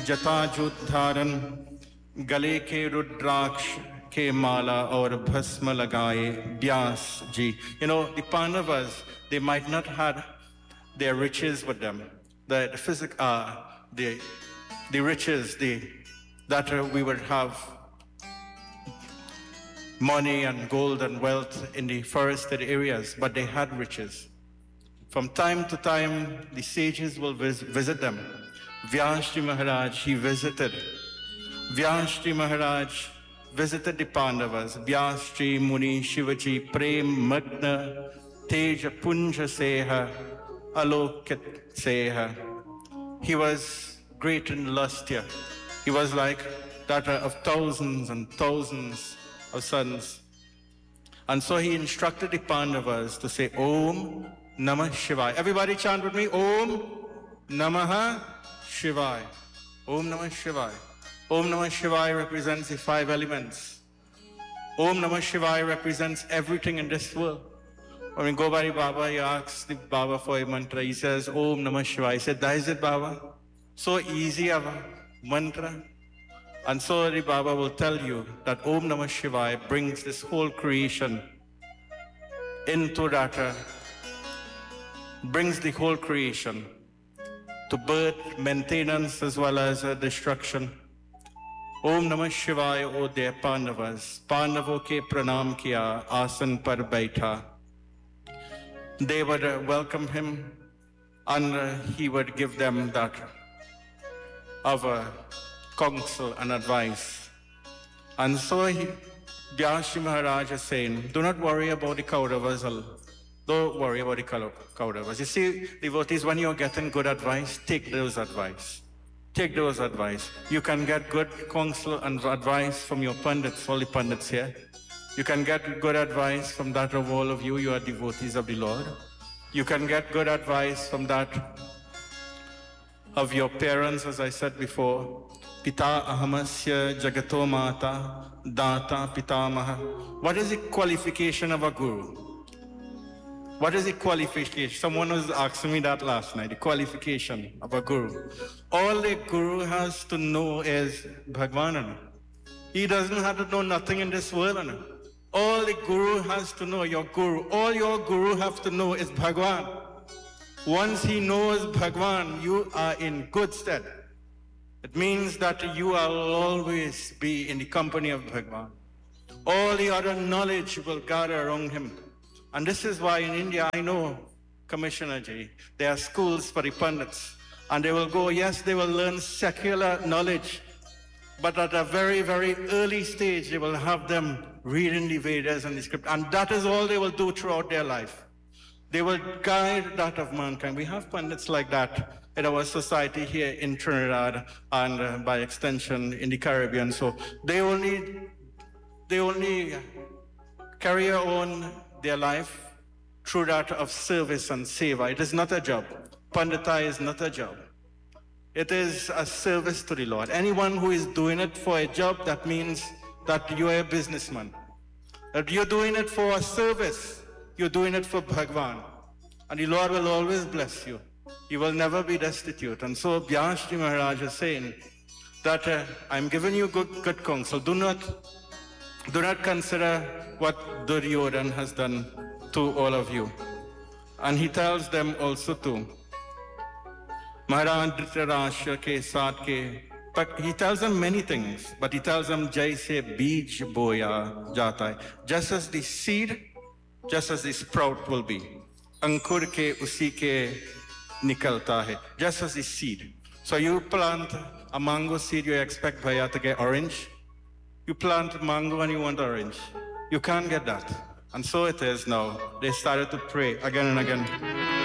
जटाजूद्धारन गले के रुद्राक्ष के माला और भस्म लगाए व्यास जी. You know, the Pandavas, they might not had their riches with them, the riches that we would have money and gold and wealth in the forested areas, but they had riches. From time to time, the sages will visit them. Vyasji Maharaj, he visited. Vyasji Maharaj visited the Pandavas. Vyasji Muni Shivaji Prem Magna Teja Punja Seha Alokit Seha. He was great in lust here. He was like that of thousands and thousands of sons. And so he instructed the Pandavas to say Om Namah Shivaya. Everybody chant with me. Om Namah Shivaya. Om Namah Shivaya. Om Namah Shivaya represents the 5 elements. Om Namah Shivaya represents everything in this world. When we go by the Baba, he asks the Baba for a mantra. He says, Om Namah Shivaya. He said, that is it, Baba. So easy of a mantra. And so the Baba will tell you that Om Namah Shivaya brings this whole creation into that, brings the whole creation to birth, maintenance, as well as destruction. Om Namah Shivaya, O dear Pandavas, Pandavo ke pranam kiya, asan par baitha. They would welcome him, and he would give them that of counsel and advice. And so Vyasji Maharaj is saying, do not worry about the Kauravas. Don't worry about the Kauravas. You see, devotees, when you're getting good advice, take those advice. Take those advice. You can get good counsel and advice from your pundits, all the pundits here. You can get good advice from that of all of you. You are devotees of the Lord. You can get good advice from that of your parents, as I said before. Pita ahamasya jagato mata data pitamaha. What is the qualification of a guru? What is the qualification? Someone was asking me that last night, the qualification of a guru. All the guru has to know is Bhagwan. He doesn't have to know nothing in this world. All the guru has to know, your guru, all your guru have to know is Bhagwan. Once he knows Bhagwan, you are in good stead. It means that you will always be in the company of Bhagwan. All the other knowledge will gather around him. And this is why in India, I know, Commissioner Ji, there are schools for the pundits. And they will go, yes, they will learn secular knowledge. But at a very, very early stage, they will have them reading the Vedas and the script. And that is all they will do throughout their life. They will guide that of mankind. We have pundits like that in our society here in Trinidad and by extension in the Caribbean. So they only carry on their life through that of service and seva. It is not a job. Pandita is not a job. It is a service to the Lord. Anyone who is doing it for a job, that means that you are a businessman. That you're doing it for a service. You're doing it for Bhagwan. And the Lord will always bless you. You will never be destitute. And so Vyasji Maharaj is saying that I'm giving you good counsel. Do not consider what Duryodhana has done to all of you. And he tells them also too, Maharaj Dhritarashtra ke saath ke, but he tells them many things, but he tells them, Jaise beej boya jata hai. Just as the seed, just as the sprout will be. Ankur ke usi ke nikalta hai. Just as the seed. So you plant a mango seed, you expect bhaiya to get orange. You plant mango and you want orange. You can't get that. And so it is now. They started to pray again and again.